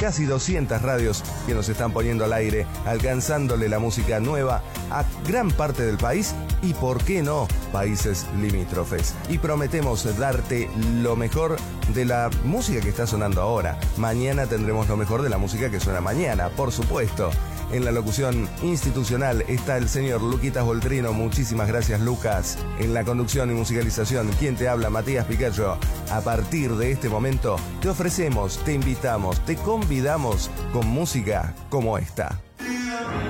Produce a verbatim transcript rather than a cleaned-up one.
casi doscientas radios que nos están poniendo al aire, alcanzándole la música nueva a gran parte del país y, por qué no, países limítrofes. Y prometemos darte lo mejor de la música que está sonando ahora. Mañana tendremos lo mejor de la música que suena mañana, por supuesto. En la locución institucional está el señor Luquitas Voltrino. Muchísimas gracias, Lucas. En la conducción y musicalización, quien te habla, Matías Picacho. A partir de este momento, te ofrecemos, te invitamos, te convidamos con música como esta.